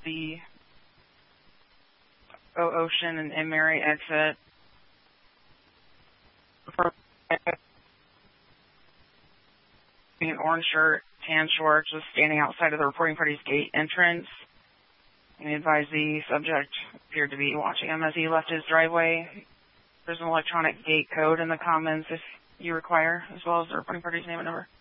the Ocean and Mary exit. An orange shirt, tan shorts, was standing outside of the reporting party's gate entrance. And he advised the subject appeared to be watching him as he left his driveway. There's an electronic gate code in the comments if you require, as well as the reporting party's name and number.